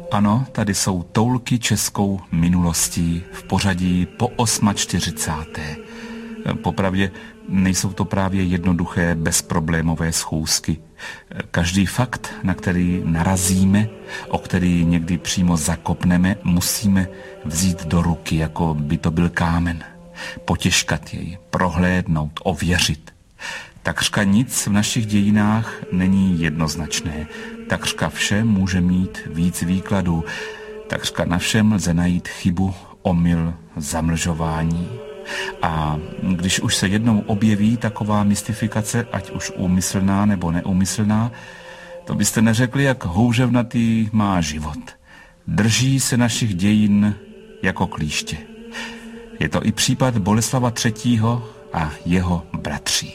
Ano, tady jsou toulky českou minulostí v pořadí po 48. Popravdě nejsou to právě jednoduché, bezproblémové schůzky. Každý fakt, na který narazíme, o který někdy přímo zakopneme, musíme vzít do ruky, jako by to byl kámen. Potěžkat jej, prohlédnout, ověřit. Takřka nic v našich dějinách není jednoznačné. Takřka vše může mít víc výkladů. Takřka na všem lze najít chybu, omyl, zamlžování. A když už se jednou objeví taková mystifikace, ať už úmyslná nebo neúmyslná, to byste neřekli, jak houževnatý má život. Drží se našich dějin jako klíště. Je to i případ Boleslava III. A jeho bratří.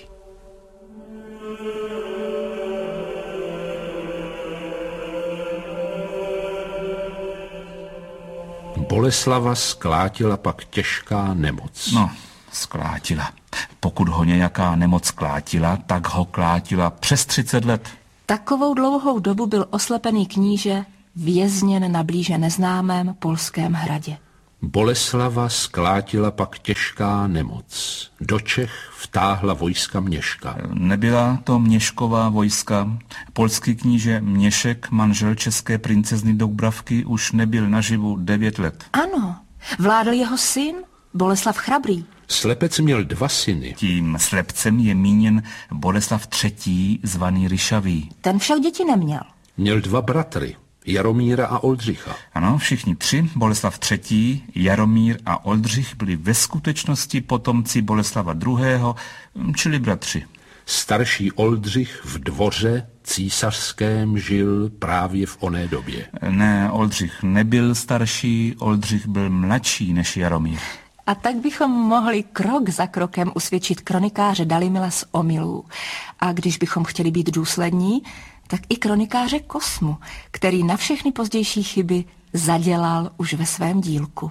Boleslava sklátila pak těžká nemoc. No, sklátila. Pokud ho nějaká nemoc klátila, tak ho klátila přes 30 let. Takovou dlouhou dobu byl oslepený kníže vězněn na blíže neznámém polském hradě. Boleslava sklátila pak těžká nemoc. Do Čech vtáhla vojska Měška. Nebyla to Měšková vojska. Polský kníže Měšek, manžel české princezny Doubravky, už nebyl naživu 9 let. Ano, vládl jeho syn, Boleslav Chrabrý. Slepec měl 2 syny. Tím slepcem je míněn Boleslav III. Zvaný Ryšavý. Ten však děti neměl. Měl 2 bratry, Jaromíra a Oldřicha. Ano, všichni 3, Boleslav III., Jaromír a Oldřich, byli ve skutečnosti potomci Boleslava II., čili bratři. Starší Oldřich v dvoře císařském žil právě v oné době. Ne, Oldřich nebyl starší, Oldřich byl mladší než Jaromír. A tak bychom mohli krok za krokem usvědčit kronikáře Dalymila z omylů. A když bychom chtěli být důslední, tak i kronikáře Kosmu, který na všechny pozdější chyby zadělal už ve svém dílku.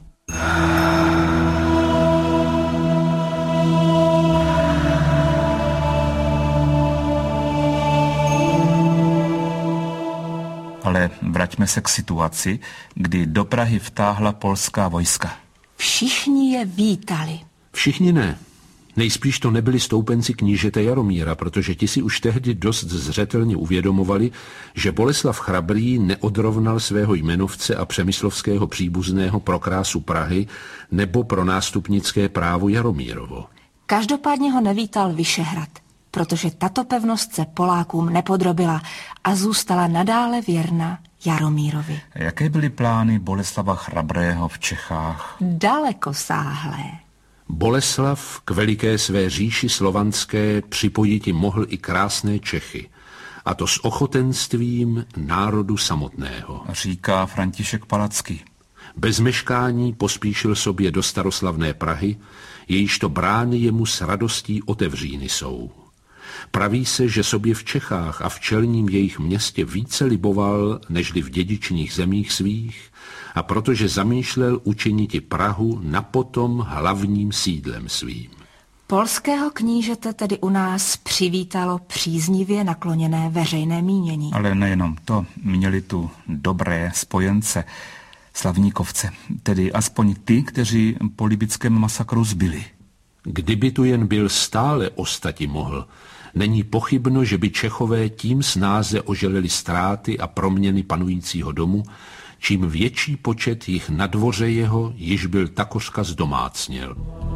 Ale vraťme se k situaci, kdy do Prahy vtáhla polská vojska. Všichni je vítali. Všichni ne. Nejspíš to nebyli stoupenci knížete Jaromíra, protože ti si už tehdy dost zřetelně uvědomovali, že Boleslav Chrabrý neodrovnal svého jmenovce a přemyslovského příbuzného pro krásu Prahy nebo pro nástupnické právo Jaromírovo. Každopádně ho nevítal Vyšehrad, protože tato pevnost se Polákům nepodrobila a zůstala nadále věrna Jaromírovi. Jaké byly plány Boleslava Chrabrého v Čechách? Dalekosáhlé. Boleslav k veliké své říši slovanské připojiti mohl i krásné Čechy, a to s ochotenstvím národu samotného. Říká František Palacký. Bez meškání pospíšil sobě do staroslavné Prahy, jejíž to brány jemu s radostí otevříny jsou. Praví se, že sobě v Čechách a v čelním jejich městě více liboval, nežli v dědičných zemích svých, a protože zamýšlel učiniti Prahu napotom hlavním sídlem svým. Polského knížete tedy u nás přivítalo příznivě nakloněné veřejné mínění. Ale nejenom to, měli tu dobré spojence, slavníkovce, tedy aspoň ty, kteří po libickém masakru zbyli. Kdyby tu jen byl stále ostati mohl, není pochybno, že by Čechové tím snáze oželeli ztráty a proměny panujícího domu, čím větší počet jich na dvoře jeho již byl takořka zdomácněl.